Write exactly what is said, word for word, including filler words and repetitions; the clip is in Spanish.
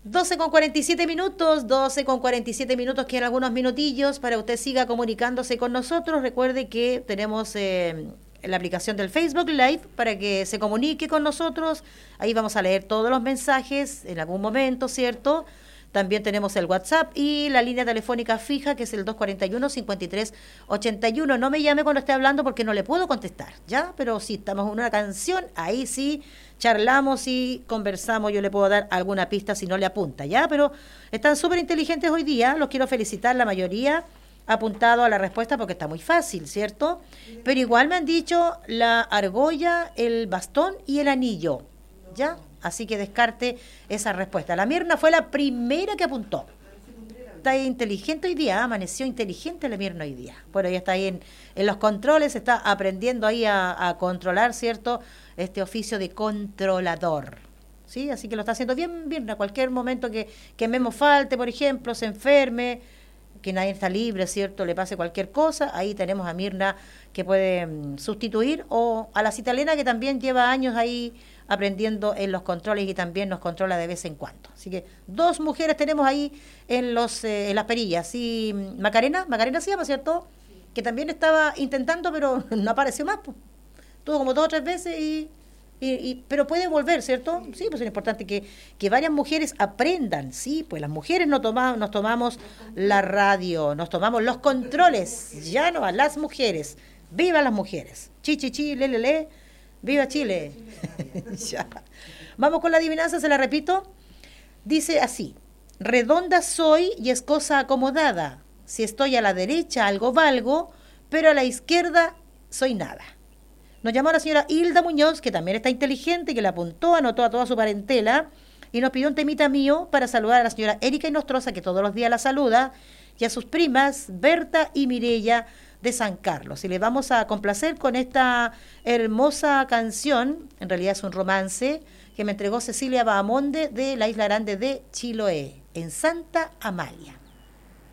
doce con cuarenta y siete minutos, doce con cuarenta y siete minutos, quedan algunos minutillos para que usted siga comunicándose con nosotros. Recuerde que tenemos eh, la aplicación del Facebook Live para que se comunique con nosotros. Ahí vamos a leer todos los mensajes en algún momento, ¿cierto? También tenemos el WhatsApp y la línea telefónica fija, que es el dos cuarenta y uno, cincuenta y tres ochenta y uno. No me llame cuando esté hablando porque no le puedo contestar, ¿ya? Pero si estamos en una canción, ahí sí charlamos y conversamos. Yo le puedo dar alguna pista si no le apunta, ¿ya? Pero están súper inteligentes hoy día, los quiero felicitar, la mayoría ha apuntado a la respuesta porque está muy fácil, ¿cierto? Pero igual me han dicho la argolla, el bastón y el anillo, ¿ya? Así que descarte esa respuesta. La Mirna fue la primera que apuntó. Está inteligente hoy día, amaneció inteligente la Mirna hoy día. Bueno, ella está ahí en, en los controles, está aprendiendo ahí a, a controlar, ¿cierto? Este oficio de controlador. ¿Sí? Así que lo está haciendo bien, Mirna. Cualquier momento que, que Memo falte, por ejemplo, se enferme, que nadie está libre, ¿cierto? Le pase cualquier cosa, ahí tenemos a Mirna que puede um, sustituir, o a la Citalena que también lleva años ahí aprendiendo en los controles y también nos controla de vez en cuando. Así que dos mujeres tenemos ahí en los eh, en las perillas. Sí, Macarena, Macarena se llama, ¿cierto? Sí. Que también estaba intentando, pero no apareció más. Pues. Tuvo como dos o tres veces y... Y, y, pero puede volver, ¿cierto? Sí, pues es importante que, que varias mujeres aprendan, sí, pues las mujeres no toma, nos tomamos la radio, nos tomamos los controles, ya no a las mujeres. ¡Viva las mujeres! Chi, chi, chi, le, le, le. ¡Viva Chile! Ya. Vamos con la adivinanza, se la repito. Dice así: redonda soy y es cosa acomodada. Si estoy a la derecha algo valgo, pero a la izquierda soy nada. Nos llamó la señora Hilda Muñoz, que también está inteligente, que le apuntó, anotó a toda su parentela y nos pidió un temita mío para saludar a la señora Erika Inostroza, que todos los días la saluda, y a sus primas Berta y Mireya de San Carlos. Y le vamos a complacer con esta hermosa canción, en realidad es un romance, que me entregó Cecilia Bahamonde de la Isla Grande de Chiloé, en Santa Amalia.